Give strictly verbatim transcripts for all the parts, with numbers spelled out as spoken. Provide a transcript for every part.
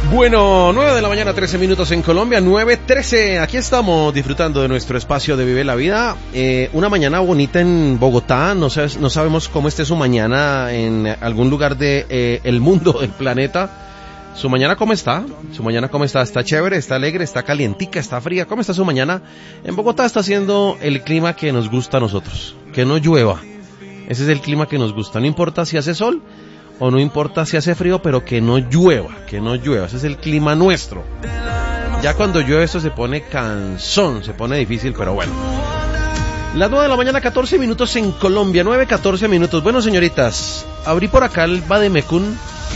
Bueno, nueve de la mañana, trece minutos en Colombia, nueve trece. Aquí estamos disfrutando de nuestro espacio de Vive la Vida. Eh, una mañana bonita en Bogotá. No, sabes, no sabemos cómo esté su mañana en algún lugar de eh, el mundo, del planeta. ¿Su mañana cómo está? ¿Su mañana cómo está? ¿Está chévere? ¿Está alegre? ¿Está calientica? ¿Está fría? ¿Cómo está su mañana? En Bogotá está haciendo el clima que nos gusta a nosotros. Que no llueva. Ese es el clima que nos gusta. No importa si hace sol o no importa si hace frío, pero que no llueva. Que no llueva. Ese es el clima nuestro. Ya cuando llueve esto se pone cansón. Se pone difícil, pero bueno. Las nueve de la mañana, catorce minutos en Colombia. nueve, catorce minutos. Bueno, señoritas, abrí por acá el Bademecum.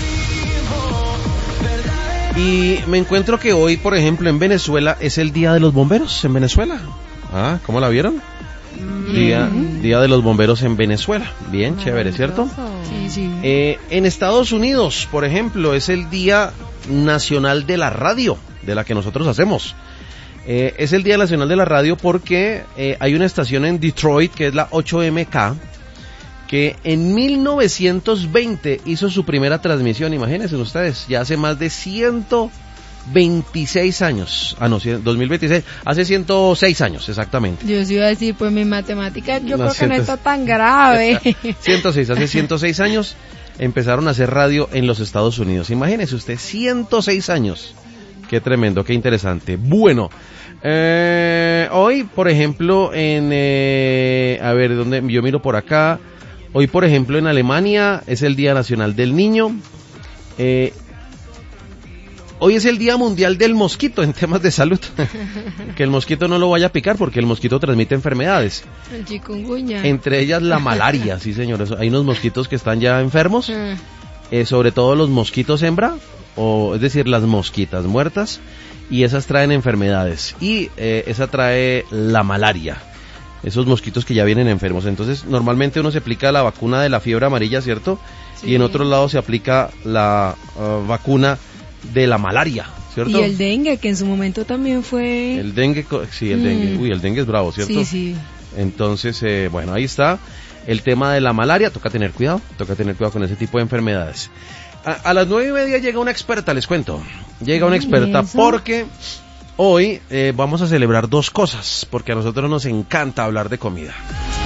Y me encuentro que hoy, por ejemplo, en Venezuela es el Día de los Bomberos en Venezuela. Ah, ¿cómo la vieron? Mm. Día, Día de los Bomberos en Venezuela. Bien, chévere, ¿cierto? Sí, sí. Eh, en Estados Unidos, por ejemplo, es el Día Nacional de la Radio, de la que nosotros hacemos. Eh, es el Día Nacional de la Radio porque eh, hay una estación en Detroit que es la ocho eme ka, que en mil novecientos veinte hizo su primera transmisión. Imagínense ustedes, ya hace más de ciento veintiséis años. Ah, no, dos mil veintiséis, hace ciento seis años, exactamente. Yo sí iba a decir, pues mi matemática, yo no, creo que no está tan grave. ciento seis, hace ciento seis años empezaron a hacer radio en los Estados Unidos. Imagínense usted, ciento seis años. Qué tremendo, qué interesante. Bueno, eh, hoy, por ejemplo, en... Eh, a ver, ¿dónde? Yo miro por acá. Hoy, por ejemplo, en Alemania es el Día Nacional del Niño. Eh, hoy es el Día Mundial del Mosquito en temas de salud. Que el mosquito no lo vaya a picar porque el mosquito transmite enfermedades. El chikungunya. Entre ellas la malaria, sí señores. Hay unos mosquitos que están ya enfermos. Eh, sobre todo los mosquitos hembra, o es decir, las mosquitas muertas. Y esas traen enfermedades. Y eh, esa trae la malaria. Esos mosquitos que ya vienen enfermos. Entonces, normalmente uno se aplica la vacuna de la fiebre amarilla, ¿cierto? Sí. Y en otro lado se aplica la uh, vacuna de la malaria, ¿cierto? Y el dengue, que en su momento también fue... El dengue, sí, el mm. dengue. Uy, el dengue es bravo, ¿cierto? Sí, sí. Entonces, eh, bueno, ahí está el tema de la malaria. Toca tener cuidado, toca tener cuidado con ese tipo de enfermedades. A, a las nueve y media llega una experta, les cuento. Llega una experta porque... Hoy eh, vamos a celebrar dos cosas, porque a nosotros nos encanta hablar de comida.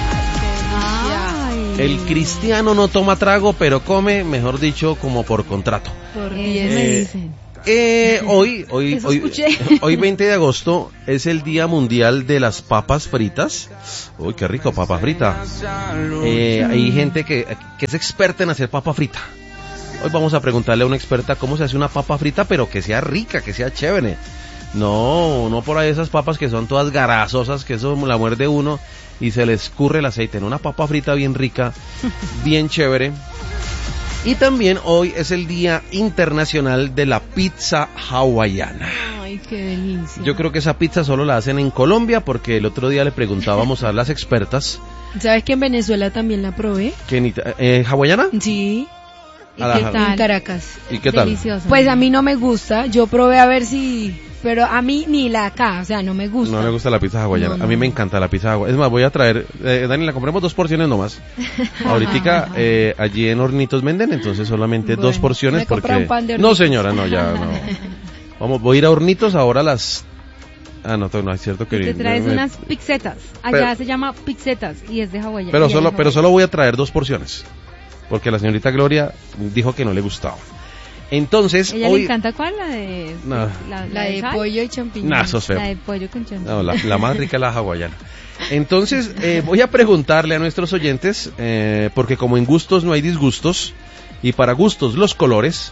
Ay. El cristiano no toma trago, pero come, mejor dicho, como por contrato. Por eh, me dicen. Eh, hoy, hoy, hoy, hoy veinte de agosto es el Día Mundial de las Papas Fritas. Uy, qué rico, papa frita. Eh, hay gente que, que es experta en hacer papa frita. Hoy vamos a preguntarle a una experta cómo se hace una papa frita, pero que sea rica, que sea chévere. No, no por ahí esas papas que son todas garazosas, que eso la muerde uno y se le escurre el aceite. En una papa frita bien rica, bien chévere. Y también hoy es el Día Internacional de la Pizza Hawaiana. Ay, qué delicia. Yo creo que esa pizza solo la hacen en Colombia, porque el otro día le preguntábamos a las expertas. ¿Sabes que en Venezuela también la probé? ¿Que eh, hawaiana? Sí. ¿Y qué tal? En Caracas. ¿Y qué tal? Deliciosa. Pues a mí no me gusta, yo probé a ver si... Pero a mí ni la acá, o sea, no me gusta. No me gusta la pizza hawaiana. No, no. A mí me encanta la pizza hawaiana. Es más, voy a traer, eh, Dani, la compremos dos porciones nomás. Ahorita eh, allí en Hornitos venden, entonces solamente bueno, dos porciones porque... Un pan de no, señora, no, ya no. Vamos, voy a ir a Hornitos ahora a las... Ah, no, no es cierto que... Te traes me... unas pizzetas. Allá pero, se llama pizzetas y es de hawaiana. Pero solo, pero solo voy a traer dos porciones. Porque la señorita Gloria dijo que no le gustaba. Entonces, ¿ella hoy... le encanta cuál? La de... No. La, la, la de, de pollo y champiñones. Nah, eso es feo. La de pollo con champiñones. No, la, la más rica es la hawaiana. Entonces, eh, voy a preguntarle a nuestros oyentes, eh, porque como en gustos no hay disgustos, y para gustos los colores,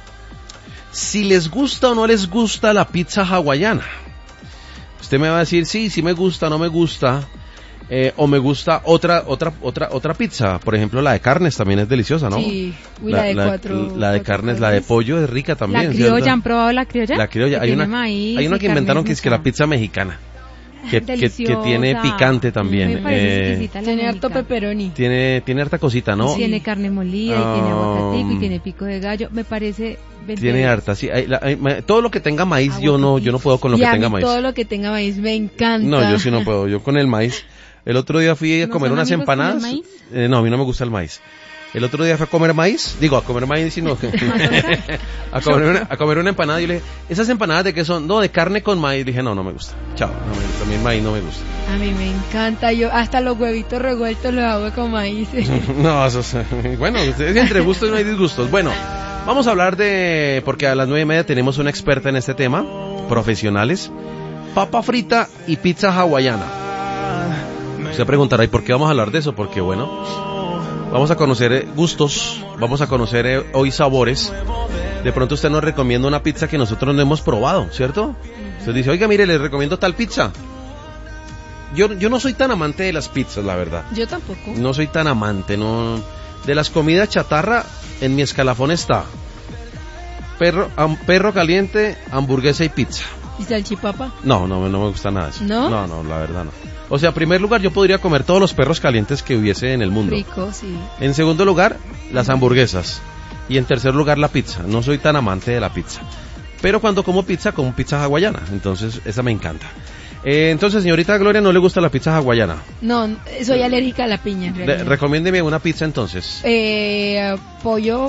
si les gusta o no les gusta la pizza hawaiana. Usted me va a decir, sí, sí me gusta, no me gusta... Eh, o me gusta otra otra otra otra pizza, por ejemplo la de carnes también es deliciosa, ¿no? Sí, uy, la, la de la, cuatro. La de cuatro carnes, carnes. la de pollo es rica también. La criolla, ¿cierto? ¿han probado la criolla? La criolla, hay una, maíz hay una que inventaron que es que la pizza mexicana, que, que, que tiene picante también. Eh, tiene harto pepperoni. Tiene tiene harta cosita, ¿no? Sí. Tiene carne molida, um, y tiene aguacatico y tiene pico de gallo, me parece. Tiene harta, sí. Hay, la, hay, todo lo que tenga maíz, Aguacatito. yo no yo no puedo con lo y que a tenga mí maíz. Todo lo que tenga maíz me encanta. No, yo sí no puedo. Yo con el maíz. El otro día fui a ¿No comer unas empanadas. Con el maíz? Eh, no, a mí no me gusta el maíz. El otro día fue a comer maíz, digo, a comer maíz, sino que a, comer una, a comer una empanada y le dije, ¿esas empanadas de qué son? No, de carne con maíz. Le dije, no, no me gusta. Chao, no me gusta, a mí el maíz no me gusta. A mí me encanta, yo hasta los huevitos revueltos los hago con maíz. No, eso es, bueno, entre gustos no hay disgustos. Bueno, vamos a hablar de, porque a las nueve y media tenemos una experta en este tema, profesionales, papa frita y pizza hawaiana. Se preguntará, ¿y por qué vamos a hablar de eso? Porque bueno, vamos a conocer gustos, vamos a conocer hoy sabores. De pronto usted nos recomienda una pizza que nosotros no hemos probado, ¿cierto? Usted dice, oiga, mire, les recomiendo tal pizza. Yo, yo no soy tan amante de las pizzas, la verdad. Yo tampoco. No soy tan amante, no. De las comidas chatarra, en mi escalafón está perro, am, perro caliente, hamburguesa y pizza. ¿Y salchipapa? No, no, no me gusta nada eso. ¿No? No, no, la verdad no. O sea, en primer lugar, yo podría comer todos los perros calientes que hubiese en el mundo. Rico, sí. En segundo lugar, las hamburguesas. Y en tercer lugar, la pizza. No soy tan amante de la pizza. Pero cuando como pizza, como pizza hawaiana. Entonces, esa me encanta. Eh, entonces, señorita Gloria, ¿no le gusta la pizza hawaiana? No, soy alérgica a la piña, en realidad. Le, recomiéndeme una pizza, entonces. Eh, pollo...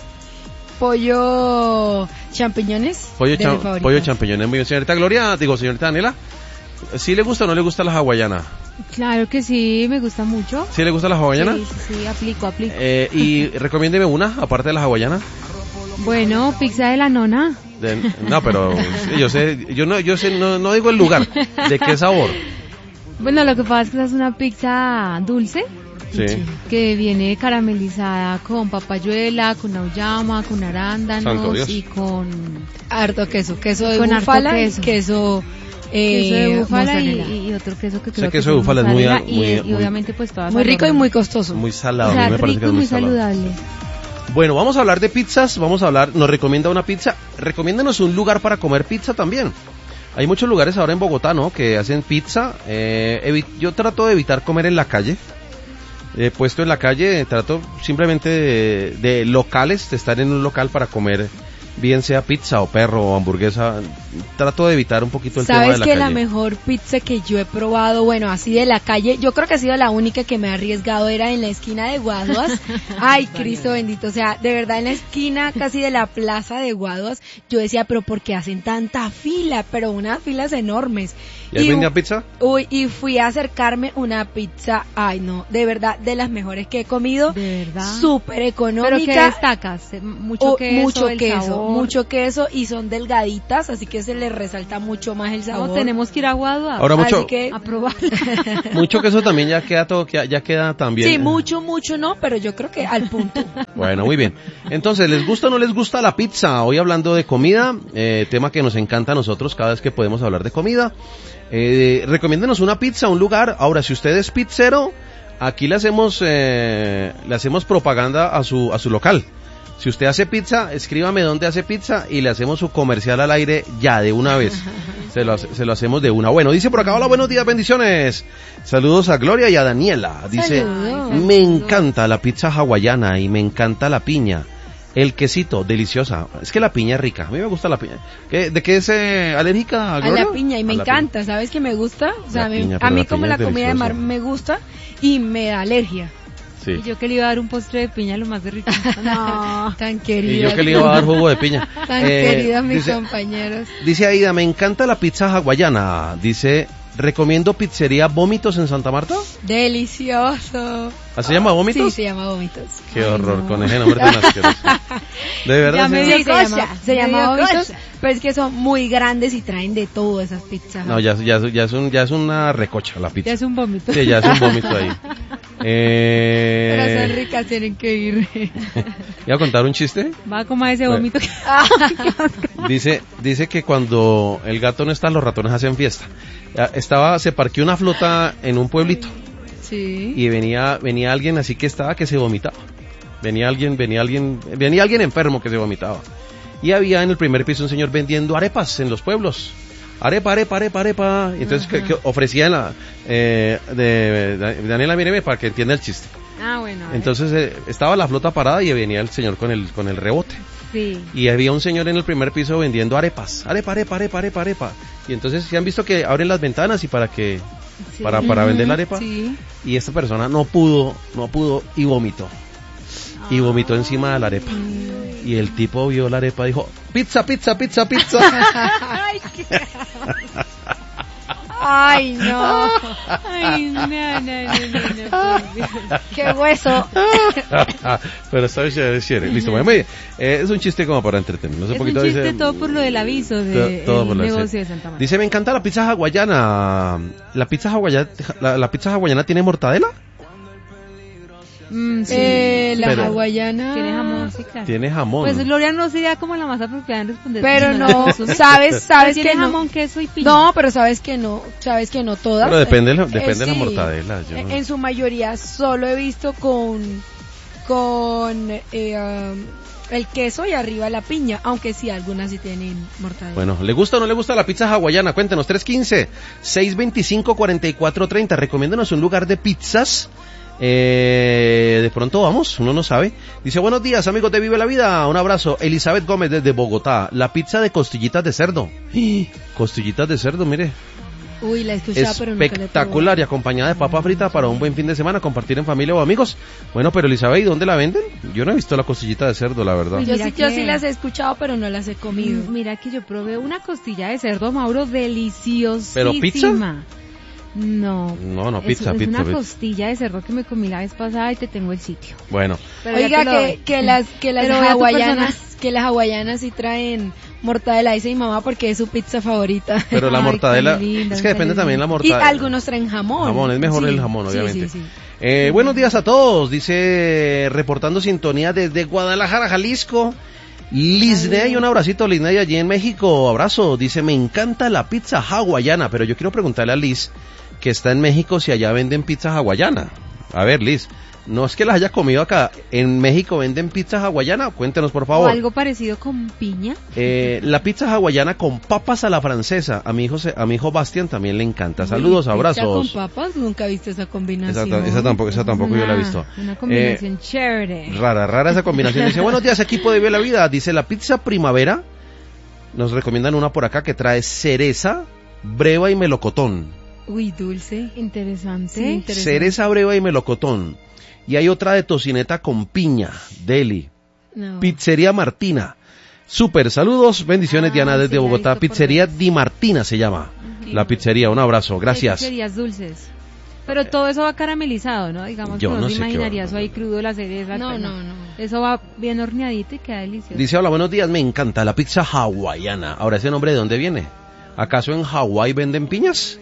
Pollo... champiñones. Pollo, cha- pollo champiñones. Muy bien. Señorita Gloria, digo, señorita Daniela, ¿sí le gusta o no le gusta la hawaiana? Claro que sí, me gusta mucho. ¿Sí le gusta la hawaiana? Sí, sí, sí, aplico, aplico. Eh, y recomiéndeme una, aparte de la hawaiana. Bueno, pizza de la nona. De, no, pero sí, yo sé, yo no, yo sé, no, no digo el lugar, ¿de qué sabor? Bueno, lo que pasa es que es una pizza dulce. Sí. Que viene caramelizada con papayuela, con auyama, con Santo arándanos Dios. y con Harto queso, queso de Con harto búfala, queso. queso, eh, queso de búfala mozzarella. y, y otro queso que creo Ese que queso de es búfala es muy- mozzarella muy- y, y muy- obviamente pues todas Muy al rico y horno. muy costoso. Muy salado, O a mí sea, me parece rico que y es muy muy salado. saludable. Bueno, vamos a hablar de pizzas, vamos a hablar, nos recomienda una pizza, recomiéndanos un lugar para comer pizza también. Hay muchos lugares ahora en Bogotá, ¿no?, que hacen pizza. Eh, evi- yo trato de evitar comer en la calle. He puesto en la calle, trato simplemente de, de locales, de estar en un local para comer, bien sea pizza o perro o hamburguesa. Trato de evitar un poquito el tema de ¿Sabes la que calle. la mejor pizza que yo he probado, bueno, así de la calle, yo creo que ha sido la única que me ha arriesgado, era en la esquina de Guaduas? Ay, Cristo bendito, o sea, de verdad en la esquina casi de la plaza de Guaduas, yo decía, pero ¿por qué hacen tanta fila? Pero unas filas enormes. ¿Y ahí vendían pizza? Uy, y fui a acercarme una pizza, ay no, de verdad, de las mejores que he comido. De verdad. Súper económica. ¿Pero qué destacas? Mucho Oh, queso, mucho el queso, sabor. mucho queso y son delgaditas, así que se les resalta mucho más el sabor. No, tenemos que ir a Guadua Ahora mucho, Así que, a probar. mucho queso también ya queda todo, ya, ya queda también. sí, mucho, mucho no, pero yo creo que al punto. Bueno, muy bien. Entonces, ¿les gusta o no les gusta la pizza? Hoy hablando de comida, eh, tema que nos encanta a nosotros cada vez que podemos hablar de comida. Eh, recomiéndenos una pizza, un lugar. Ahora, si usted es pizzero, aquí le hacemos, eh, le hacemos propaganda a su, a su local. Si usted hace pizza, escríbame dónde hace pizza y le hacemos su comercial al aire ya de una vez. Se lo, hace- se lo hacemos de una. Bueno, dice por acá, hola, buenos días, bendiciones. Saludos a Gloria y a Daniela. Dice, Saludos. me encanta la pizza hawaiana y me encanta la piña. El quesito, deliciosa. Es que la piña es rica. A mí me gusta la piña. ¿Qué, ¿De qué es eh, alérgica, A Gloria? la piña y me A la encanta, ¿sabes qué me gusta? O sea, La a mí, piña, a pero mí la como piña la es comida de mar deliciosa. me gusta y me da alergia. Sí. Y yo que le iba a dar un postre de piña lo más de rico. No. Tan Y querida. yo que le iba a dar jugo de piña. Tan Eh, queridos mis dice, compañeros. dice Aida, me encanta la pizza hawaiana. Dice, recomiendo pizzería Vómitos en Santa Marta. Delicioso. ¿Así se llama Vómitos? Sí, se llama Vómitos. Qué Ay, horror, no. con ese nombre tan asqueroso. De verdad. Ya me sí? dio Sí, se cosa, llama, se me llama dio Vómitos, cosa. pero es que son muy grandes y traen de todo esas pizzas. No, ya, ya, ya, es un, ya es una recocha la pizza. Ya es un vómito. Sí, ya es un vómito ahí. Eh, Pero son ricas, tienen que ir. ¿Iba a contar un chiste? Va como a ese Bueno. vómito. que- Dice, dice que cuando el gato no está, los ratones hacen fiesta. Ya, Estaba, se parqueó una flota en un pueblito Sí. y venía, venía alguien así que estaba que se vomitaba. Venía alguien, venía alguien, venía alguien enfermo que se vomitaba. Y había en el primer piso un señor vendiendo arepas en los pueblos. Arepa, arepa, arepa, arepa. Y entonces que, que ofrecía la, eh, de, de- Daniela, míreme para que entienda el chiste. Ah, bueno. a ver. Entonces eh, estaba la flota parada y venía el señor con el, con el rebote. Sí. Y había un señor en el primer piso vendiendo arepas. Arepa, arepa, arepa, arepa, arepa. Y entonces se han visto que abren las ventanas y para que, Sí. para, para vender la arepa. Sí. Y esta persona no pudo, no pudo y vomitó. y vomitó encima de la arepa. Y el tipo vio la arepa y dijo, pizza, pizza, pizza, pizza. Ay, qué... Ay, no. Ay, no, no, no, no, no. Qué hueso. Pero está bien, chévere. Listo, muy bien. Eh, es un chiste como para entretenernos. Es un poquito, chiste dice, todo por lo del aviso de todo, todo el por negocio la, de Santa Marta. Dice, me encanta la pizza hawaiana. ¿La pizza hawaiana, la, la pizza hawaiana tiene mortadela? Mm, sí. Eh, la Pero- hawaiana. Tiene jamón, sí, claro. Tiene jamón. Pues Gloria no sería como la más apropiada en responder. Pero si no, la consume. sabes, Pero sabes tiene que no. jamón, queso y piña. No, pero sabes que no, sabes que no todas. Pero depende, de la- Eh, depende de la sí. mortadela. Yo En, no- en su mayoría solo he visto con con eh, um, el queso y arriba la piña, aunque sí algunas sí tienen mortadela. Bueno, ¿le gusta o no le gusta la pizza hawaiana? Cuéntenos, tres uno cinco, seis dos cinco, cuatro cuatro tres cero. Recomiéndanos un lugar de pizzas. Eh, de pronto vamos, uno no sabe. Dice, buenos días, amigos de Vive la Vida. Un abrazo. Elizabeth Gómez desde Bogotá. La pizza de costillitas de cerdo. Costillitas de cerdo, mire. Uy, la he escuchado, pero nunca la he Espectacular y acompañada de papa frita para un buen fin de semana, compartir en familia o amigos. Bueno, pero Elizabeth, ¿y dónde la venden? Yo no he visto la costillita de cerdo, la verdad. Uy, Yo Mira sí, yo que- sí las he escuchado, pero no las he comido. Mm, Mira que yo probé una costilla de cerdo, Mauro, deliciosísima. ¿Pero pizza? No. No, no, Es- pizza, es, pizza, una pizza. costilla de cerdo que me comí la vez pasada y te tengo el sitio. Bueno, Pero ya Oiga, te lo que, doy. que las que las Pero voy a tu hawaianas, persona. que las hawaianas sí traen mortadela, dice mi mamá, porque es su pizza favorita. pero la Ay, mortadela, qué linda, es que depende qué también la Y mortadela. algunos traen jamón. Jamón, es mejor Sí, el jamón, sí, obviamente. sí, sí. Eh, buenos días a todos, dice, reportando sintonía desde Guadalajara, Jalisco. Lisney, un abracito, Lisney, allí en México, abrazo. Dice, me encanta la pizza hawaiana, pero yo quiero preguntarle a Liz, que está en México, si allá venden pizza hawaiana. A ver, Liz, no es que las haya comido acá, ¿en México venden pizza hawaiana? Cuéntenos, por O favor. algo parecido con piña. Eh, la pizza hawaiana con papas a la francesa, a mi hijo, se- a mi hijo Bastián también le encanta. Saludos, Uy, abrazos. pizza con papas, nunca he visto esa combinación. Esa, ta- esa tampoco, esa tampoco yo la he Una- visto. Una Eh, combinación chévere. Rara, rara esa combinación. Dice, buenos días, equipo de Vive la Vida. Dice, la pizza primavera, nos recomiendan una por acá que trae cereza, breva y melocotón. Uy, dulce. Interesante. Sí, interesante. Cereza, breva y melocotón. Y hay otra de tocineta con piña, deli. No. Pizzería Martina. Super, saludos, bendiciones Ah, Diana sí, desde la he Bogotá. visto por Pizzería redes. Di Martina se llama. Ujú. La pizzería, un abrazo, gracias. Pizzerías dulces. Pero todo eso va caramelizado, ¿no? Digamos, Yo que no no se sé qué imaginaría va. eso ahí crudo, la cereza. No, pero no, no. Eso va bien horneadito y queda delicioso. Dice, hola, buenos días, me encanta la pizza hawaiana. Ahora, ¿ese nombre de dónde viene? ¿Acaso en Hawái venden piñas?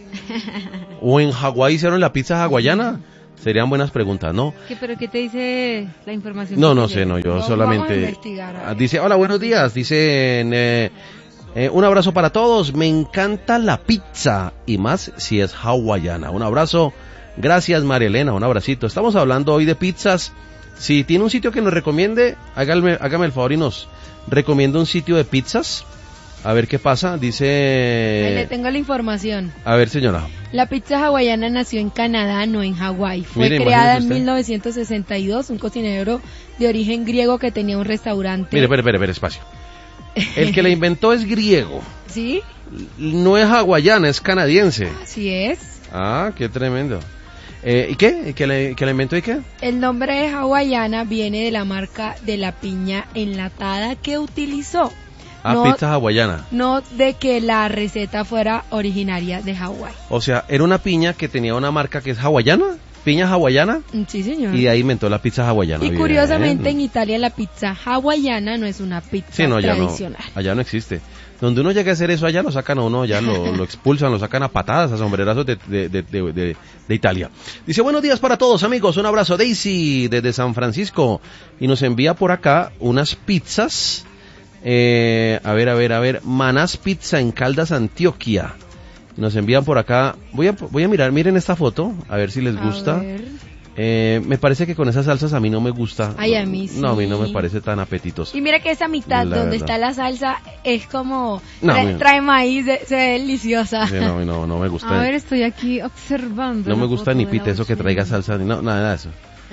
¿O en Hawái hicieron la pizza hawaiana? Serían buenas preguntas, ¿no? ¿Qué, ¿Pero qué te dice la información? No, que no te sé, llega? no, yo No, vamos a solamente... investigar, a ver. Ah, dice, hola, buenos días, dice... eh, eh, un abrazo para todos, me encanta la pizza, y más si es hawaiana. Un abrazo, gracias María Elena, un abracito. Estamos hablando hoy de pizzas. Si tiene un sitio que nos recomiende, hágame, hágame el favor y nos recomienda un sitio de pizzas. A ver qué pasa, Ahí le dice... tengo la información. A ver, señora. La pizza hawaiana nació en Canadá, no en Hawái. Fue Mire, creada en imagínese usted. mil novecientos sesenta y dos, un cocinero de origen griego que tenía un restaurante. Mire, espere, espere, espere, espacio. El que la inventó es griego. ¿Sí? No es hawaiana, es canadiense. Así es. Ah, qué tremendo. Eh, ¿Y qué? ¿Que la, que la inventó y qué? El nombre de hawaiana viene de la marca de la piña enlatada que utilizó. Ah, no, pizza hawaiana. no de que la receta fuera originaria de Hawái. O sea, era una piña que tenía una marca que es hawaiana, piña hawaiana, Sí, señor. y de ahí inventó la pizza hawaiana. Y Bien. curiosamente en Italia la pizza hawaiana no es una pizza Sí, no, allá no, tradicional. allá no existe. Donde uno llega a hacer eso, allá lo sacan a uno, ya lo, lo expulsan, lo sacan a patadas, a sombrerazos de, de, de, de, de- de Italia. Dice, buenos días para todos amigos, un abrazo Daisy desde San Francisco, y nos envía por acá unas pizzas, eh, a ver, a ver, a ver, Manás Pizza en Caldas, Antioquia. Nos envían por acá, voy a, voy a mirar, miren esta foto, a ver si les A gusta. ver. Eh, me parece que con esas salsas a mí no me gusta. Ay, a mí sí. No, a mí no me parece tan apetitoso. Y mira que esa mitad La donde verdad. está la salsa es como No, trae, mira. trae maíz, de- se ve deliciosa. Sí, no, no, no me gusta. A ver, estoy aquí observando. No me la gusta foto ni de pita la eso que botella. traiga salsa, ni no, nada de eso.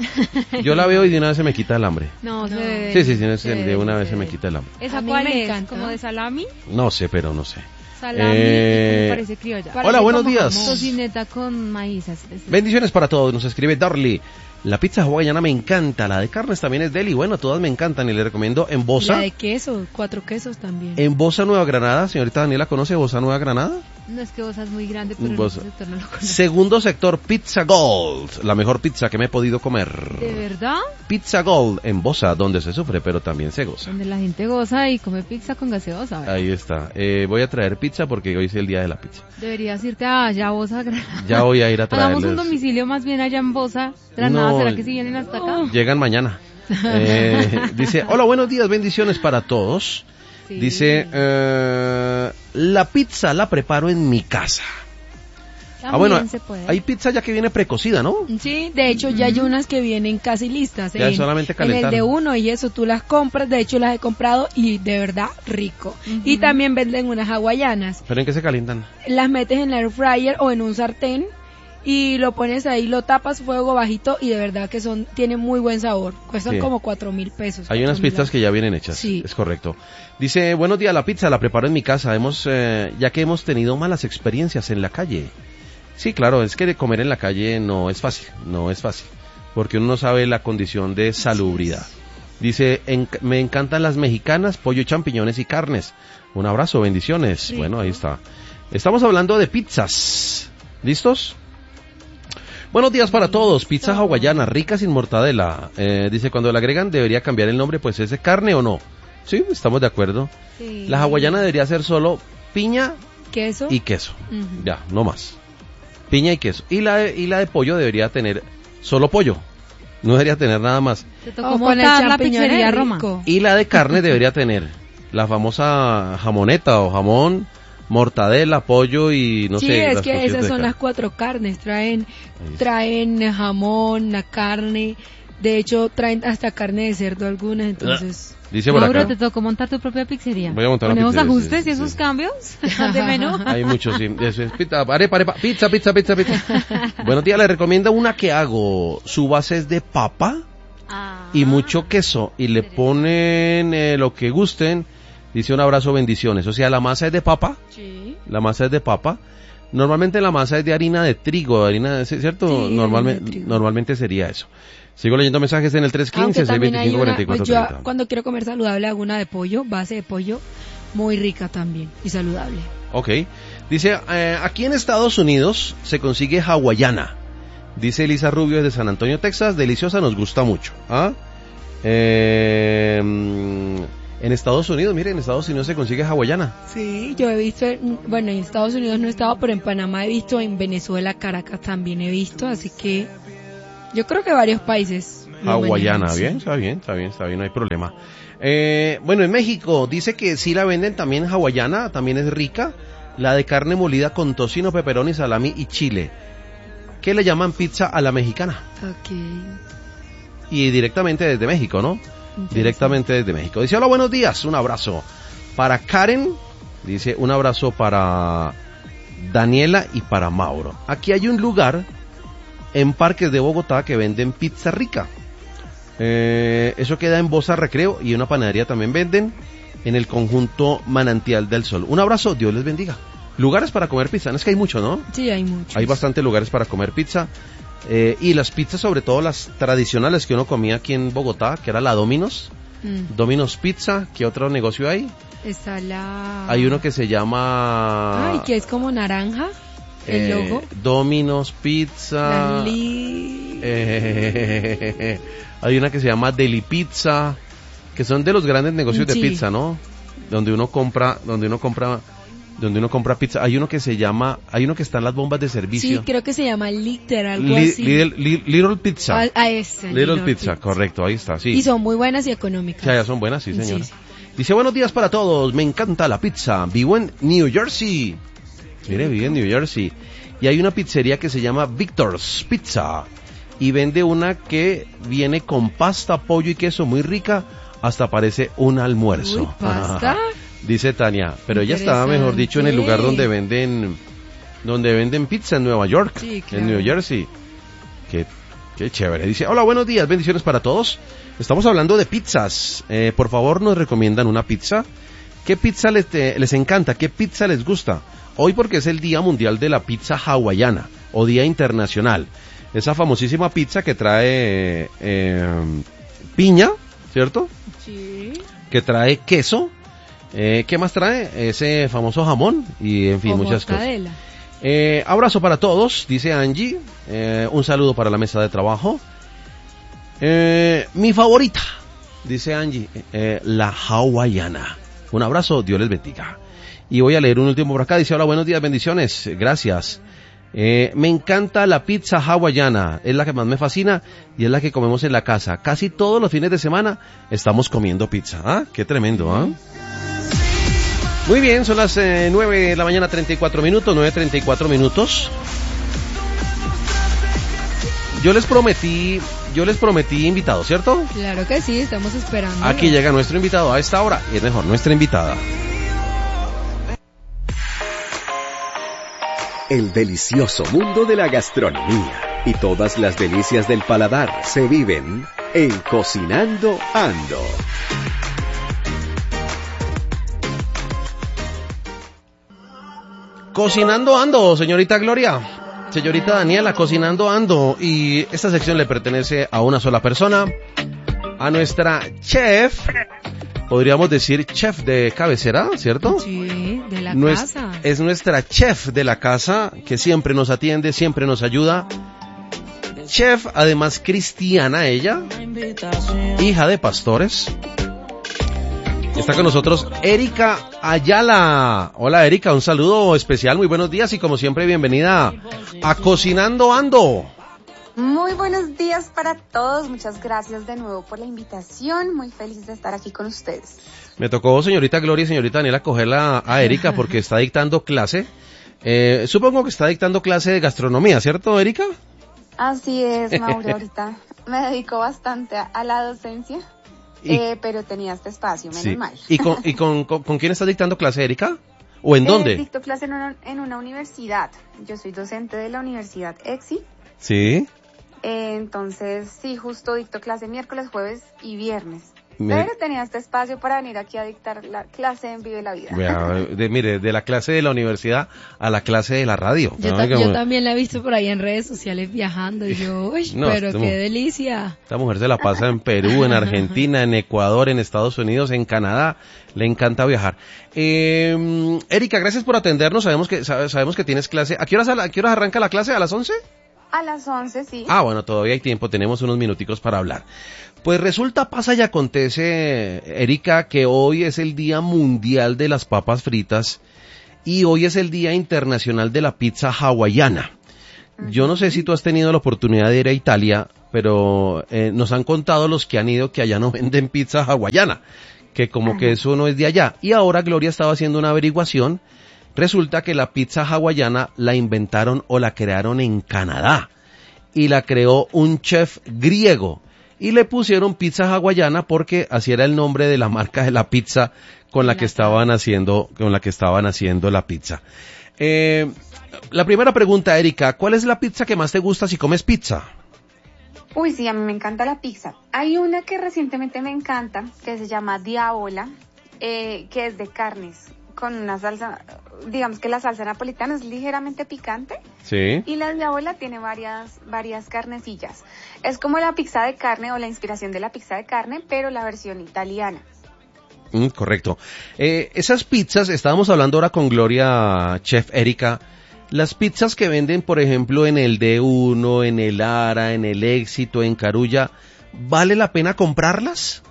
Yo la veo y de una vez se me quita el hambre. No, se No. ve Sí, sí, sí, se de ve, una vez se me ve. quita el hambre. ¿Esa A mí cuál me es? encanta. ¿Como de salami? No sé, pero no sé. Salami Eh, y como parece criolla. Parece Hola, buenos como días. jamón. Tocineta con maíz. así- así. Bendiciones para todos, nos escribe Darly. La pizza hawaiana me encanta, la de carnes también es deli, bueno, todas me encantan y le recomiendo en Bosa. La de queso, cuatro quesos también. En Bosa, Nueva Granada, señorita Daniela, ¿conoce Bosa, Nueva Granada? No, es que Bosa es muy grande, pero Bosa. en ese sector no lo conozco. Segundo sector, Pizza Gold, la mejor pizza que me he podido comer. ¿De verdad? Pizza Gold en Bosa, donde se sufre, pero también se goza. Donde la gente goza y come pizza con gaseosa. ¿Verdad? Ahí está. Eh, voy a traer pizza porque hoy es el día de la pizza. Deberías irte allá a Bosa, Granada. Ya voy a ir a traerles. Hagamos un domicilio más bien allá en Bosa, Granada. No, ¿Será que si vienen hasta acá? Llegan mañana. Eh, dice, hola, buenos días, bendiciones para todos. Sí. Dice, eh, la pizza la preparo en mi casa. También Ah, bueno, se puede. hay pizza ya que viene precocida, ¿no? Sí, de hecho ya hay unas que vienen casi listas. Ya en, es solamente en calentar. el de uno y eso tú las compras, de hecho las he comprado y de verdad rico. Uh-huh. Y también venden unas hawaianas. ¿Pero en qué se calientan? Las metes en la air fryer o en un sartén y lo pones ahí, lo tapas fuego bajito y de verdad que son tienen muy buen sabor. Cuestan Sí. como cuatro mil pesos. Hay unas pizzas que ya vienen hechas, Sí. es correcto. Dice, buenos días, la pizza la preparo en mi casa, hemos eh, ya que hemos tenido malas experiencias en la calle. Sí, claro, es que de comer en la calle no es fácil, no es fácil, porque uno no sabe la condición de salubridad. Dice, en, me encantan las mexicanas, pollo, champiñones y carnes. Un abrazo, bendiciones. Rico. Bueno, ahí está. Estamos hablando de pizzas. ¿Listos? Buenos días para todos. Pizza hawaiana, rica sin mortadela. Eh, dice, cuando la agregan debería cambiar el nombre, pues es de carne o no. Sí, estamos de acuerdo. Sí. La hawaiana debería ser solo piña queso y queso. Uh-huh. Ya, no más. Piña y queso. Y la de, y la de pollo debería tener solo pollo. No debería tener nada más. Te tocó O con el montar la champiñón pizzería es Roma. rico. Y la de carne debería tener la famosa jamoneta o jamón, mortadela, pollo y no sí, sé. es las que cositas esas de son carne. las cuatro carnes. Traen, Ahí está. traen jamón, la carne. De hecho, traen hasta carne de cerdo algunas, entonces... Dice por Mauro, acá. te tocó montar tu propia pizzería. Voy a montar una ¿Ponemos pizzería, ajustes sí, y sí, esos sí. cambios de menú? Hay muchos, sí. Eso es pizza, arepa, arepa, pizza, pizza, pizza, pizza. Buenos días, le recomiendo una que hago. Su base es de papa Ah. y mucho queso. Y le ponen eh, lo que gusten. Dice un abrazo, bendiciones. O sea, la masa es de papa. Sí. La masa es de papa. Normalmente la masa es de harina de trigo, harina de, ¿cierto? Sí, Normalme- harina de trigo. Normalmente sería eso. Sigo leyendo mensajes en el tres uno Aunque cinco, seis también dos hay cinco, una, cuatro cuatro pues yo treinta. cuando quiero comer saludable hago una de pollo, base de pollo, muy rica también y saludable. Ok. Dice, eh, aquí en Estados Unidos se consigue hawaiana. Dice Elisa Rubio desde San Antonio, Texas. Deliciosa, nos gusta mucho. ¿Ah? Eh, en Estados Unidos, miren, en Estados Unidos se consigue hawaiana. Sí, yo he visto, en- bueno, en Estados Unidos no he estado, pero en Panamá he visto, en Venezuela, Caracas también he visto, así que yo creo que varios países. lo Hawaiana, manejan, sí. bien, está bien, está bien, está bien, no hay problema. Eh, bueno, en México dice que sí la venden también hawaiana, también es rica. La de carne molida con tocino, pepperoni, salami y chile. ¿Qué le llaman pizza a la mexicana? Ok. Y directamente desde México, ¿no? Interesante. Directamente desde México. Dice, hola, buenos días, un abrazo para Karen, dice, un abrazo para Daniela y para Mauro. Aquí hay un lugar en Parques de Bogotá que venden pizza rica. Eh, eso queda en Bosa Recreo y una panadería también venden en el conjunto Manantial del Sol. Un abrazo, Dios les bendiga. Lugares para comer pizza, no es que hay mucho, ¿no? Sí, hay muchos. Hay bastantes lugares para comer pizza. Eh, y las pizzas, sobre todo las tradicionales que uno comía aquí en Bogotá, que era la Domino's. Mm. Domino's Pizza, ¿qué otro negocio hay? Está la... Hay uno que se llama... Ay, que es como naranja, el eh, logo. Domino's Pizza. La li... Eh, hay una que se llama Deli Pizza, que son de los grandes negocios de Sí. pizza, ¿no? Donde uno compra, donde uno compra, donde uno compra pizza. Hay uno que se llama, hay uno que está en las bombas de Sí, servicio. creo que se llama Liter, algo Li- así. Little, Li- Little Pizza. A, a ese, Little Pizza, correcto, ahí está, sí. Y son muy buenas y económicas. Ya, ya son buenas, sí, señora. Sí, Dice, buenos días para todos, me encanta la pizza, vivo en New Jersey. Mire, vive en New Jersey. Y hay una pizzería que se llama Victor's Pizza. Y vende una que viene con pasta, pollo y queso muy rica, hasta parece un almuerzo. Uy, ¿pasta? Dice Tania, pero ella estaba, mejor dicho, en el lugar donde venden, donde venden pizza en Nueva York, Sí, claro. en New Jersey. Qué, qué chévere. Dice, hola, buenos días, bendiciones para todos. Estamos hablando de pizzas. Eh, por favor, nos recomiendan una pizza. ¿Qué pizza les, te- les encanta? ¿Qué pizza les gusta? Hoy porque es el Día Mundial de la Pizza Hawaiana o Día Internacional. esa famosísima pizza que trae eh, piña, ¿cierto? Sí. Que trae queso, eh, ¿qué más trae? Ese famoso jamón y en fin, O muchas mortadela. cosas. Eh, abrazo para todos, dice Angie, eh, un saludo para la mesa de trabajo. Eh, mi favorita, dice Angie, eh, la hawaiana. Un abrazo, Dios les bendiga. Y voy a leer un último por acá, dice, hola, buenos días, bendiciones, gracias. Eh, me encanta la pizza hawaiana, es la que más me fascina y es la que comemos en la casa. Casi todos los fines de semana estamos comiendo pizza. ¿Ah? Qué tremendo, ¿ah? Muy bien, son las eh, nueve de la mañana, treinta y cuatro minutos, nueve treinta y cuatro minutos. Yo les prometí, yo les prometí invitado, ¿cierto? Claro que sí, estamos esperando. Aquí llega nuestro invitado a esta hora, y es mejor, nuestra invitada. El delicioso mundo de la gastronomía y todas las delicias del paladar se viven en Cocinando Ando. Cocinando Ando, señorita Gloria, señorita Daniela, Cocinando Ando. Y esta sección le pertenece a una sola persona, a nuestra chef, podríamos decir chef de cabecera, ¿cierto? Sí, de la Nues- casa. Es nuestra chef de la casa, que siempre nos atiende, siempre nos ayuda. Chef, además cristiana ella, hija de pastores. Está con nosotros Erika Ayala. Hola Erika, un saludo especial, muy buenos días y como siempre bienvenida a Cocinando Ando. Muy buenos días para todos, muchas gracias de nuevo por la invitación, muy feliz de estar aquí con ustedes. Me tocó, señorita Gloria y señorita Daniela, cogerla a Erika porque está dictando clase. Eh, supongo que está dictando clase de gastronomía, ¿cierto, Erika? Así es, Mauro, ahorita me dedico bastante a, a la docencia, Y- eh, pero tenía este espacio, menos Sí. mal. ¿Y, con, y con, con, con quién estás dictando clase, Erika? ¿O en Eh, dónde? dicto clase en una, en una universidad, yo soy docente de la Universidad EXI, Sí. eh, entonces sí, justo dicto clase miércoles, jueves y viernes. Me- Pero tenía este espacio para venir aquí a dictar la clase en Vive la Vida. Vea, de, mire, de la clase de la universidad a la clase de la radio. Yo, ¿no? ta- Como- yo también la he visto por ahí en redes sociales viajando y yo, uy, No, pero este qué mu- delicia. Esta mujer se la pasa en Perú, en Argentina, en Ecuador, en Estados Unidos, en Canadá. Le encanta viajar. Eh, Erika, gracias por atendernos. Sabemos que sabe- sabemos que tienes clase. ¿A qué horas, a qué horas arranca la clase? ¿A las once? A las once, sí. Ah, bueno, todavía hay tiempo. Tenemos unos minuticos para hablar. Pues resulta, pasa y acontece, Erika, que hoy es el Día Mundial de las Papas Fritas y hoy es el Día Internacional de la Pizza Hawaiana. Yo no sé si tú has tenido la oportunidad de ir a Italia, pero eh, nos han contado los que han ido que allá no venden pizza hawaiana, que como que eso no es de allá. Y ahora Gloria estaba haciendo una averiguación. Resulta que la pizza hawaiana la inventaron o la crearon en Canadá y la creó un chef griego y le pusieron pizza hawaiana porque así era el nombre de la marca de la pizza con la que estaban haciendo, con la que estaban haciendo la pizza. Eh, la primera pregunta, Erika, ¿cuál es la pizza que más te gusta si comes pizza? Uy, sí, a mí me encanta la pizza. Hay una que recientemente me encanta, que se llama Diavola, eh, que es de carnes, con una salsa, digamos que la salsa napolitana es ligeramente picante, Sí. y la Diavola tiene varias, varias carnecillas. Es como la pizza de carne o la inspiración de la pizza de carne, pero la versión italiana. Mm, correcto. Eh, esas pizzas, estábamos hablando ahora con Gloria, chef Erika, las pizzas que venden, por ejemplo, en el D uno, en el Ara, en el Éxito, en Carulla, ¿vale la pena comprarlas?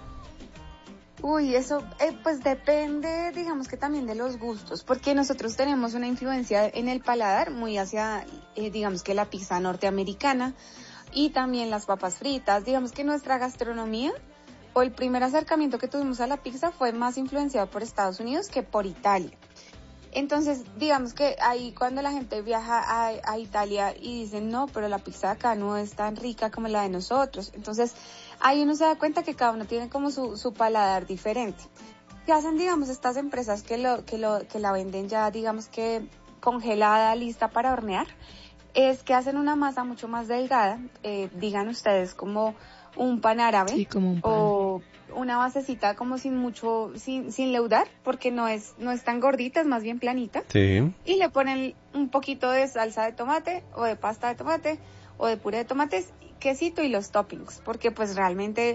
Uy, eso eh, pues depende, digamos que también de los gustos, porque nosotros tenemos una influencia en el paladar muy hacia, eh, digamos que la pizza norteamericana y también las papas fritas. Digamos que nuestra gastronomía o el primer acercamiento que tuvimos a la pizza fue más influenciado por Estados Unidos que por Italia. Entonces, digamos que ahí cuando la gente viaja a, a Italia y dicen, no, pero la pizza de acá no es tan rica como la de nosotros. Entonces, ahí uno se da cuenta que cada uno tiene como su, su paladar diferente. ¿Qué hacen, digamos, estas empresas que, lo, que, lo, que la venden ya, digamos que congelada, lista para hornear? Es que hacen una masa mucho más delgada, eh, digan ustedes, como un pan árabe. Sí, como un pan. O una basecita como sin mucho, sin, sin leudar, porque no es, no es tan gordita, es más bien planita. Sí. Y le ponen un poquito de salsa de tomate o de pasta de tomate, o de puré de tomates, quesito y los toppings, porque pues realmente,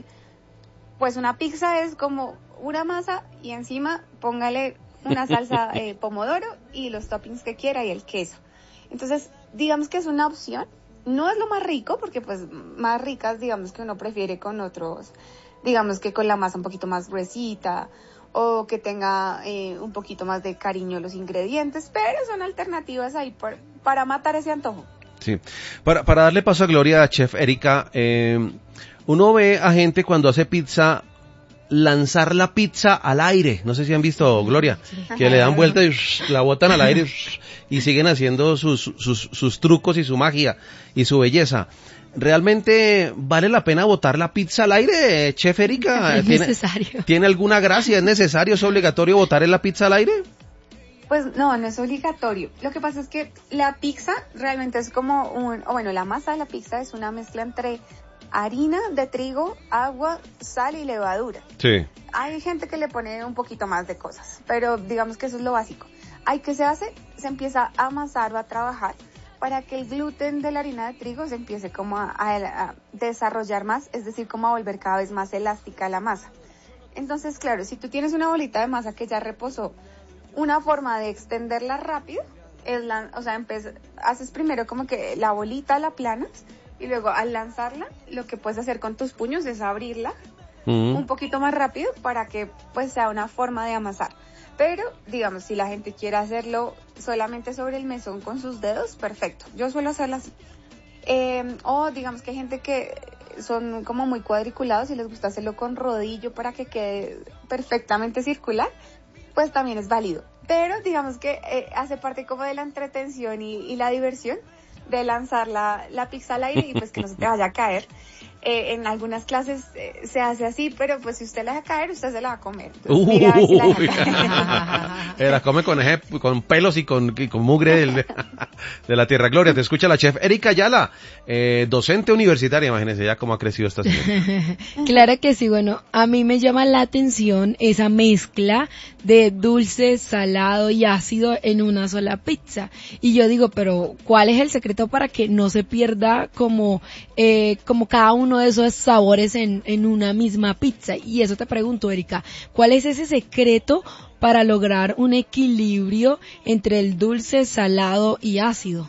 pues una pizza es como una masa y encima póngale una salsa eh, pomodoro y los toppings que quiera y el queso. Entonces, digamos que es una opción. No es lo más rico, porque pues más ricas, digamos que uno prefiere con otros, digamos que con la masa un poquito más gruesita, o que tenga eh, un poquito más de cariño los ingredientes, pero son alternativas ahí por, para matar ese antojo. Sí, para, para darle paso a Gloria, Chef Erika, eh, uno ve a gente cuando hace pizza lanzar la pizza al aire. No sé si han visto, Gloria, que le dan vuelta y la botan al aire y siguen haciendo sus, sus, sus trucos y su magia y su belleza. ¿Realmente vale la pena botar la pizza al aire, Chef Erika? Es ¿Tiene, necesario. ¿Tiene alguna gracia? ¿Es necesario, es obligatorio botar la pizza al aire? Pues no, no es obligatorio. Lo que pasa es que la pizza realmente es como un, o bueno, la masa de la pizza es una mezcla entre harina de trigo, agua, sal y levadura. Sí. Hay gente que le pone un poquito más de cosas, pero digamos que eso es lo básico. Hay que se hace, se empieza a amasar o a trabajar para que el gluten de la harina de trigo se empiece como a, a, a desarrollar más, es decir, como a volver cada vez más elástica la masa. Entonces, claro, si tú tienes una bolita de masa que ya reposó, una forma de extenderla rápido es la, o sea, empe- haces primero como que la bolita la aplanas y luego al lanzarla, lo que puedes hacer con tus puños es abrirla mm. un poquito más rápido para que pues sea una forma de amasar. Pero, digamos, si la gente quiere hacerlo solamente sobre el mesón con sus dedos, perfecto. Yo suelo hacerlo así. Eh, o digamos que hay gente que son como muy cuadriculados y les gusta hacerlo con rodillo para que quede perfectamente circular, pues también es válido. Pero digamos que eh, hace parte como de la entretención y, y la diversión de lanzar la, la pizza al aire y pues que no se te vaya a caer. Eh, en algunas clases eh, se hace así, pero pues si usted la deja caer, usted se la va a comer. Entonces, mira, a ver si la deja caer. eh, la come con, eje, con pelos y con, y con mugre del, de la tierra. Gloria, te escucha la chef Erika Ayala, eh, docente universitaria, imagínense ya cómo ha crecido esta señora. Claro que sí, bueno, a mí me llama la atención esa mezcla de dulce, salado y ácido en una sola pizza. Y yo digo, pero ¿cuál es el secreto para que no se pierda como, eh, como cada uno de esos sabores en, en una misma pizza? Y eso te pregunto, Erika, ¿cuál es ese secreto para lograr un equilibrio entre el dulce, salado y ácido?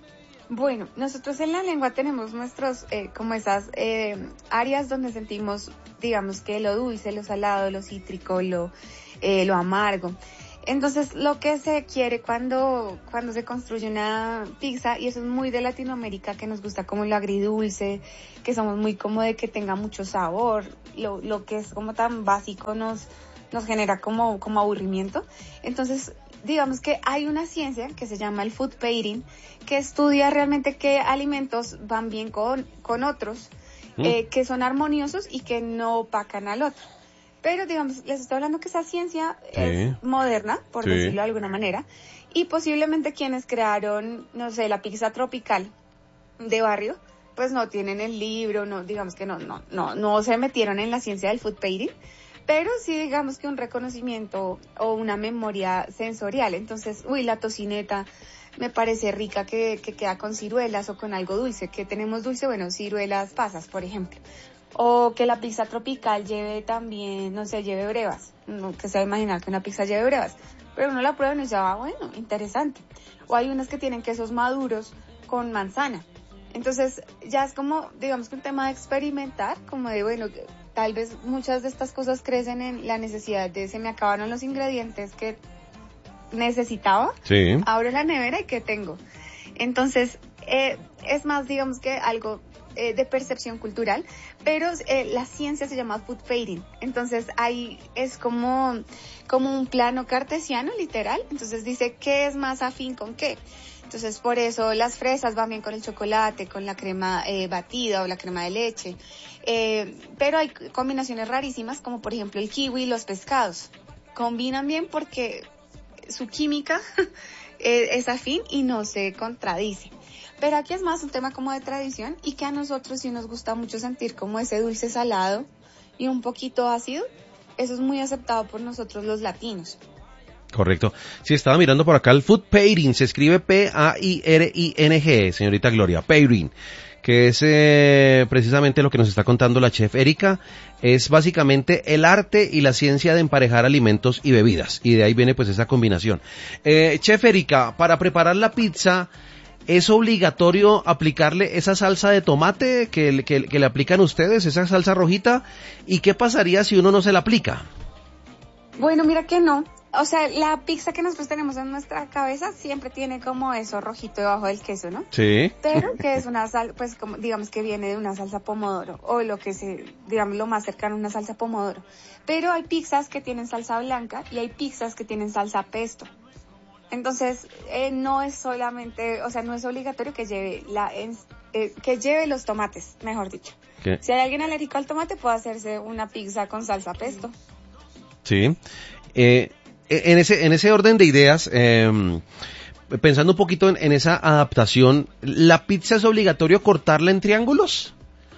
Bueno, nosotros en la lengua tenemos nuestros, eh, como esas eh, áreas donde sentimos, digamos que lo dulce, lo salado, lo cítrico, lo, eh, lo amargo. Entonces, lo que se quiere cuando, cuando se construye una pizza, y eso es muy de Latinoamérica, que nos gusta como lo agridulce, que somos muy como de que tenga mucho sabor, lo, lo que es como tan básico nos, nos genera como, como aburrimiento. Entonces, digamos que hay una ciencia que se llama el food pairing, que estudia realmente qué alimentos van bien con, con otros, ¿Mm? eh, que son armoniosos y que no opacan al otro. Pero, digamos, les estoy hablando que esa ciencia sí. es moderna, por sí. decirlo de alguna manera, y posiblemente quienes crearon, no sé, la pizza tropical de barrio, pues no tienen el libro, no, digamos que no, no, no, no se metieron en la ciencia del food pairing, pero sí digamos que un reconocimiento o una memoria sensorial. Entonces, uy, la tocineta me parece rica que, que queda con ciruelas o con algo dulce. ¿Qué tenemos dulce? Bueno, ciruelas pasas, por ejemplo. O que la pizza tropical lleve también, no sé, lleve brevas. No que se va a imaginar que una pizza lleve brevas. Pero uno la prueba y dice, ah, bueno, interesante. O hay unas que tienen quesos maduros con manzana. Entonces, ya es como, digamos que un tema de experimentar, como de, bueno, tal vez muchas de estas cosas crecen en la necesidad de, se me acabaron los ingredientes que necesitaba. Sí. Abro la nevera y ¿qué tengo? Entonces, eh, es más, digamos que algo eh, de percepción cultural, pero eh, la ciencia se llama food pairing. Entonces, ahí es como, como un plano cartesiano, literal. Entonces, dice, ¿qué es más afín con qué? Entonces, por eso las fresas van bien con el chocolate, con la crema eh, batida o la crema de leche. Eh, pero hay combinaciones rarísimas, como por ejemplo el kiwi y los pescados. Combinan bien porque su química es afín y no se contradice. Pero aquí es más un tema como de tradición y que a nosotros sí nos gusta mucho sentir como ese dulce salado y un poquito ácido. Eso es muy aceptado por nosotros los latinos. Correcto. Sí, estaba mirando por acá el food pairing, se escribe P A I R I N G, señorita Gloria, pairing, que es eh, precisamente lo que nos está contando la chef Erika. Es básicamente el arte y la ciencia de emparejar alimentos y bebidas, y de ahí viene pues esa combinación. Eh, chef Erika, para preparar la pizza, ¿es obligatorio aplicarle esa salsa de tomate que, que, que le aplican ustedes, esa salsa rojita? ¿Y qué pasaría si uno no se la aplica? Bueno, mira que no. O sea, la pizza que nosotros tenemos en nuestra cabeza siempre tiene como eso rojito debajo del queso, ¿no? Sí. Pero que es una sal, pues como digamos que viene de una salsa pomodoro, o lo que se, digamos lo más cercano a una salsa pomodoro. Pero hay pizzas que tienen salsa blanca y hay pizzas que tienen salsa pesto. Entonces, eh, no es solamente, o sea, no es obligatorio que lleve la, eh, que lleve los tomates, mejor dicho. ¿Qué? Si hay alguien alérgico al tomate, puede hacerse una pizza con salsa pesto. Sí. Eh, en ese, en ese orden de ideas, eh, pensando un poquito en, en esa adaptación, ¿la pizza es obligatorio cortarla en triángulos?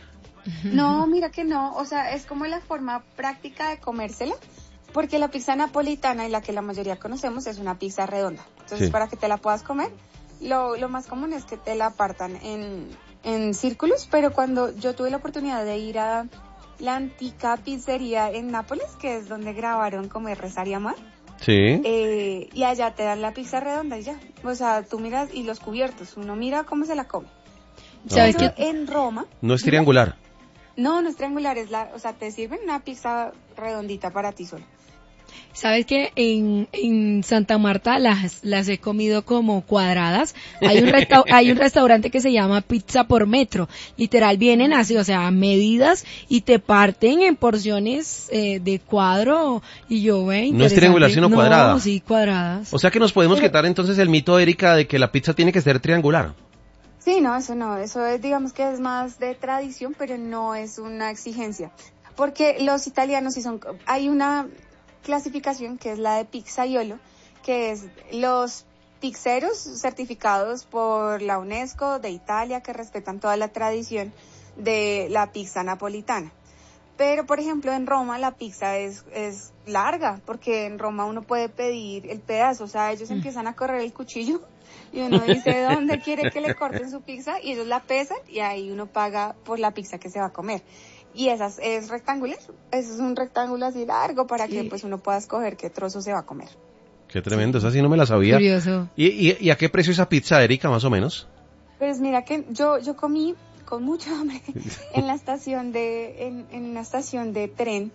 No, mira que no, o sea, es como la forma práctica de comérsela, porque la pizza napolitana y la que la mayoría conocemos es una pizza redonda. Entonces, sí, para que te la puedas comer, lo, lo más común es que te la partan en, en círculos, pero cuando yo tuve la oportunidad de ir a la antica pizzería en Nápoles, que es donde grabaron Comer, Rezar y Amar, sí, eh, y allá te dan la pizza redonda y ya, o sea, tú miras, y los cubiertos, uno mira cómo se la come. No, ¿sabes qué? En Roma... No es triangular. No, no es triangular, es la, o sea, te sirven una pizza redondita para ti solo. ¿Sabes que en, en Santa Marta las, las he comido como cuadradas? Hay un, resta- hay un restaurante que se llama Pizza por Metro. Literal, vienen así, o sea, a medidas y te parten en porciones eh, de cuadro. Y yo, ve, no es triangular, sino no, cuadrada. No, sí, cuadradas. O sea que nos podemos quitar entonces el mito, Erika, de que la pizza tiene que ser triangular. Sí, no, eso no, eso es, digamos que es más de tradición, pero no es una exigencia. Porque los italianos sí son, hay una clasificación que es la de pizzaiolo, que es los pizzeros certificados por la UNESCO de Italia, que respetan toda la tradición de la pizza napolitana. Pero, por ejemplo, en Roma la pizza es, es larga, porque en Roma uno puede pedir el pedazo, o sea, ellos empiezan a correr el cuchillo y uno dice dónde quiere que le corten su pizza y ellos la pesan y ahí uno paga por la pizza que se va a comer. Y esa es rectangular, eso es un rectángulo así largo para sí, que pues uno pueda escoger qué trozo se va a comer. Qué tremendo, esa sí no me la sabía. Curioso. ¿Y, y, y a qué precio esa pizza, Erika, más o menos? Pues mira que yo yo comí con mucho hambre en la estación de en, en una estación de tren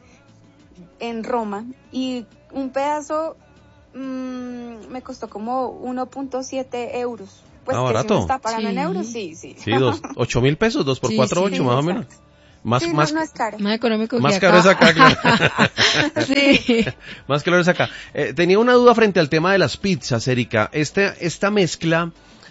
en Roma y un pedazo mmm, me costó como uno punto siete euros. Pues ah, que barato. si uno está pagando sí. en euros, sí, sí. Sí, dos, ocho mil pesos, dos por sí, cuatro, sí, ocho, más exacto. o menos. Más, sí, más, no, no es caro. Más económico más que caro acá. es acá, claro. Sí. Más caro es acá. Eh, tenía una duda frente al tema de las pizzas, Erika. Este, esta mezcla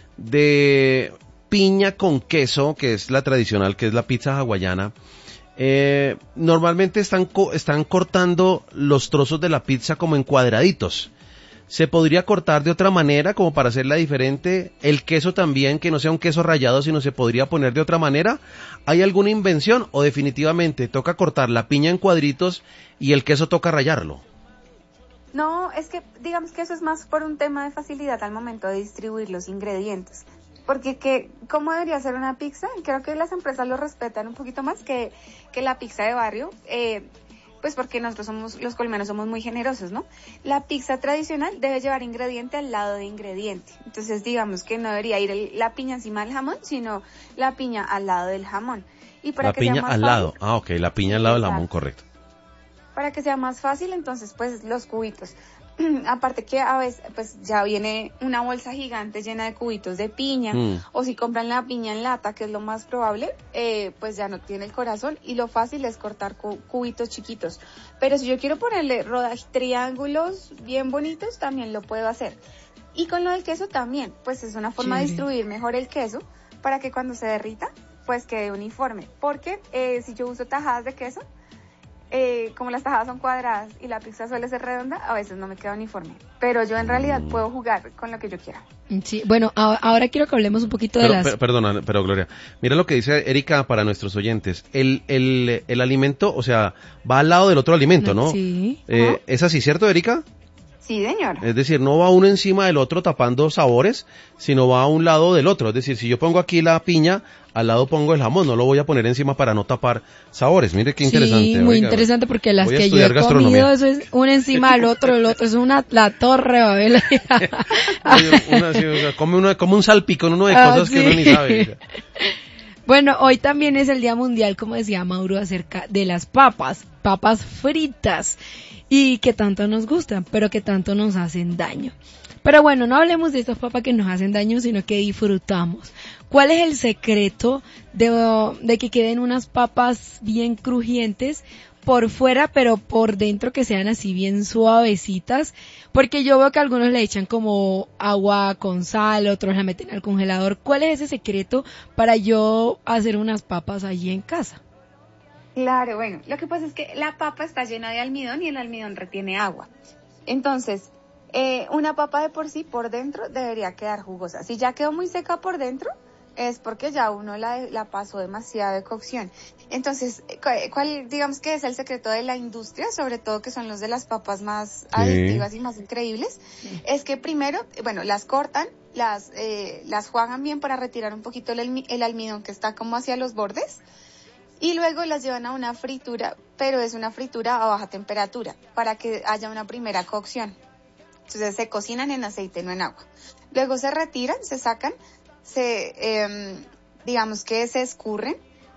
de piña con queso, que es la tradicional, que es la pizza hawaiana, eh, normalmente están, co- están cortando los trozos de la pizza como en cuadraditos. ¿Se podría cortar de otra manera como para hacerla diferente? El queso también, que no sea un queso rallado, sino se podría poner de otra manera. ¿Hay alguna invención o definitivamente toca cortar la piña en cuadritos y el queso toca rallarlo? No, es que digamos que eso es más por un tema de facilidad al momento de distribuir los ingredientes. Porque que, ¿cómo debería ser una pizza? Creo que las empresas lo respetan un poquito más que, que la pizza de barrio. Eh, Pues porque nosotros somos, los colombianos somos muy generosos, ¿no? La pizza tradicional debe llevar ingrediente al lado de ingrediente. Entonces, digamos que no debería ir el, la piña encima del jamón, sino la piña al lado del jamón. Y para la que piña sea más al fácil, lado. Ah, ok, la piña al lado del jamón, correcto. Para que sea más fácil, entonces, pues, los cubitos. Aparte que a veces, pues, ya viene una bolsa gigante llena de cubitos de piña, mm. o si compran la piña en lata, que es lo más probable, eh, pues ya no tiene el corazón, y lo fácil es cortar cu- cubitos chiquitos. Pero si yo quiero ponerle rodajes, triángulos bien bonitos, también lo puedo hacer. Y con lo del queso también, pues es una forma sí. de distribuir mejor el queso, para que cuando se derrita, pues quede uniforme. Porque eh, si yo uso tajadas de queso, Eh, como las tajadas son cuadradas y la pizza suele ser redonda, a veces no me queda uniforme. Pero yo en realidad puedo jugar con lo que yo quiera. Sí, bueno, a- ahora quiero que hablemos un poquito pero, de las... Per, perdona, pero Gloria, mira lo que dice Erika para nuestros oyentes. El, el, el alimento, o sea, va al lado del otro alimento, ¿no? Sí. Eh, ¿Es así, cierto, Erika? Sí, señor. Es decir, no va uno encima del otro tapando sabores, sino va a un lado del otro. Es decir, si yo pongo aquí la piña, al lado pongo el jamón, no lo voy a poner encima para no tapar sabores. Mire qué interesante. Sí, muy oiga, interesante porque las voy a que yo he estudiar comido, gastronomía. eso es uno encima del otro, el otro es una, la torre, Babel. Oye, una, sí, o sea, come, una, come un salpicón uno de Ah, cosas sí. que uno ni sabe. oiga. Bueno, hoy también es el Día Mundial, como decía Mauro, acerca de las papas, papas fritas, y que tanto nos gustan, pero que tanto nos hacen daño. Pero bueno, no hablemos de estas papas que nos hacen daño, sino que disfrutamos. ¿Cuál es el secreto de, de que queden unas papas bien crujientes por fuera, pero por dentro que sean así bien suavecitas? Porque yo veo que algunos le echan como agua con sal, otros la meten al congelador. ¿Cuál es ese secreto para yo hacer unas papas allí en casa? Claro, bueno, lo que pasa es que la papa está llena de almidón y el almidón retiene agua. Entonces, eh, una papa de por sí, por dentro, debería quedar jugosa. Si ya quedó muy seca por dentro, es porque ya uno la, la pasó demasiado de cocción. Entonces, ¿cuál digamos que es el secreto de la industria, sobre todo que son los de las papas más adictivas y más increíbles? Sí. Es que primero, bueno, las cortan, las eh, las juegan bien para retirar un poquito el, el almidón que está como hacia los bordes, y luego las llevan a una fritura, pero es una fritura a baja temperatura, para que haya una primera cocción. Entonces se cocinan en aceite, no en agua. Luego se retiran, se sacan, se eh, digamos que se escurren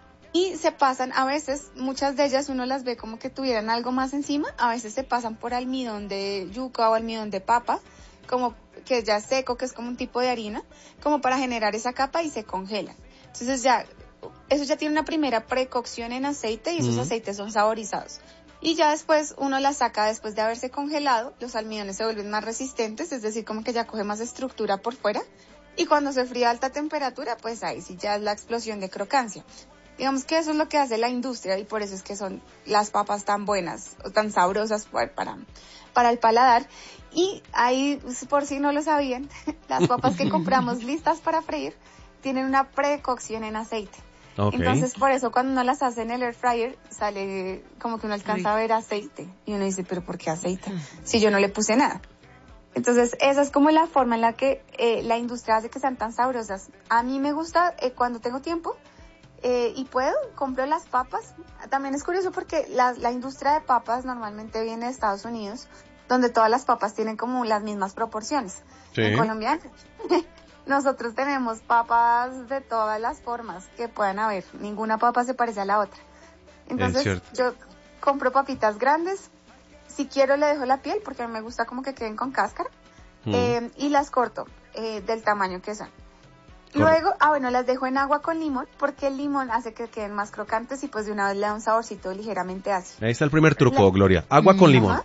y se pasan, a veces, muchas de ellas uno las ve como que tuvieran algo más encima, a veces se pasan por almidón de yuca o almidón de papa, como que ya es seco, que es como un tipo de harina, como para generar esa capa, y se congelan. Entonces ya, eso ya tiene una primera precocción en aceite y esos uh-huh. aceites son saborizados. Y ya después uno las saca después de haberse congelado, los almidones se vuelven más resistentes, es decir, como que ya coge más estructura por fuera. Y cuando se fría a alta temperatura, pues ahí sí ya es la explosión de crocancia. Digamos que eso es lo que hace la industria, y por eso es que son las papas tan buenas o tan sabrosas para, para el paladar. Y ahí, por si no lo sabían, las papas que compramos listas para freír tienen una precocción en aceite. Okay. Entonces, por eso cuando uno las hace en el air fryer, sale como que uno alcanza a ver aceite. Y uno dice, ¿pero por qué aceite? Si yo no le puse nada. Entonces, esa es como la forma en la que eh, la industria hace que sean tan sabrosas. A mí me gusta, eh, cuando tengo tiempo eh, y puedo, compro las papas. También es curioso porque la, la industria de papas normalmente viene de Estados Unidos, donde todas las papas tienen como las mismas proporciones. Sí. En Colombia, nosotros tenemos papas de todas las formas que puedan haber. Ninguna papa se parece a la otra. Entonces, yo compro papitas grandes. Si quiero le dejo la piel porque a mí me gusta como que queden con cáscara, mm. eh, y las corto eh, del tamaño que son. Correcto. Luego, ah bueno, las dejo en agua con limón porque el limón hace que queden más crocantes y pues de una vez le da un saborcito ligeramente ácido. Ahí está el primer truco, la... Gloria. Agua con limón. Ajá.